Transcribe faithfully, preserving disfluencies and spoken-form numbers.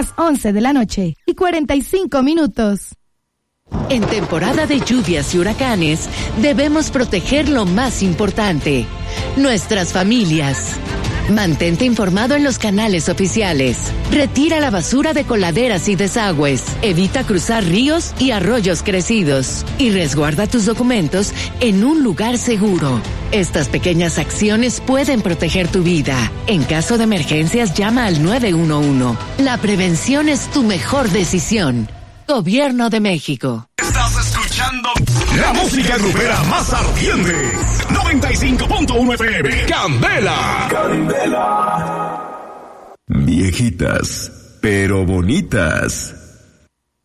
las once de la noche y cuarenta y cinco minutos. En temporada de lluvias y huracanes, debemos proteger lo más importante, nuestras familias. Mantente informado en los canales oficiales. Retira la basura de coladeras y desagües. Evita cruzar ríos y arroyos crecidos. Y resguarda tus documentos en un lugar seguro. Estas pequeñas acciones pueden proteger tu vida. En caso de emergencias, llama al nueve uno uno. La prevención es tu mejor decisión. Gobierno de México. Estás escuchando la música grupera más ardiente. noventa y cinco punto uno F M. Candela. Candela. Viejitas, pero bonitas.